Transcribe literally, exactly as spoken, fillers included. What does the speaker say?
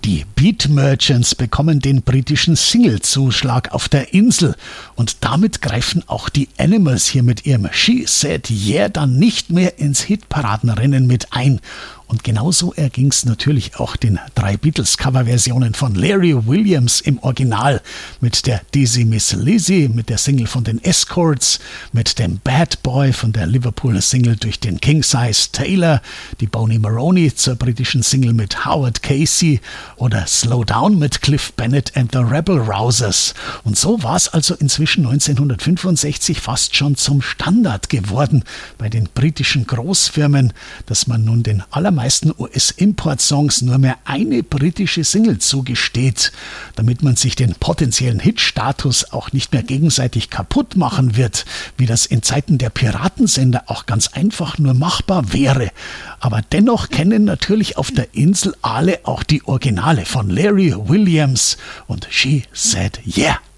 Die Beat Merchants bekommen den britischen Singlezuschlag auf der Insel und damit greifen auch die Animals hier mit ihrem She Said Yeah dann nicht mehr ins Hitparadenrennen mit ein. Und genauso erging's natürlich auch den drei Beatles-Coverversionen von Larry Williams im Original mit der Dizzy Miss Lizzy, mit der Single von den Escorts, mit dem Bad Boy von der Liverpooler Single durch den King Size Taylor, die Boney Maroney zur britischen Single mit Howard Casey oder Slow Down mit Cliff Bennett and the Rebel Rousers. Und so war's also inzwischen neunzehnhundertfünfundsechzig fast schon zum Standard geworden bei den britischen Großfirmen, dass man nun den allermeisten meisten U S-Import-Songs nur mehr eine britische Single zugesteht, damit man sich den potenziellen Hitstatus auch nicht mehr gegenseitig kaputt machen wird, wie das in Zeiten der Piratensender auch ganz einfach nur machbar wäre. Aber dennoch kennen natürlich auf der Insel alle auch die Originale von Larry Williams und She Said Yeah.